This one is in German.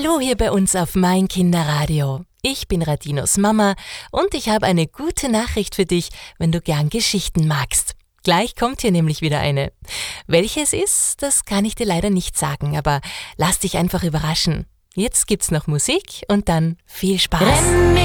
Hallo hier bei uns auf Mein Kinderradio. Ich bin Radinos Mama und ich habe eine gute Nachricht für dich, wenn du gern Geschichten magst. Gleich kommt hier nämlich wieder eine. Welche es ist, das kann ich dir leider nicht sagen, aber lass dich einfach überraschen. Jetzt gibt's noch Musik und dann viel Spaß.